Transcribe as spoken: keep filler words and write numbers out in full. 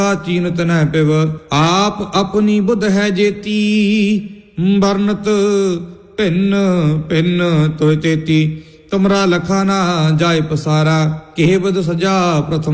चीनत न पिव आप अपनी बुध है जेती बरनत भिन्न भिन्न तो तेती तुमरा लखा ना जाय पसारा केह बद सजा प्रथम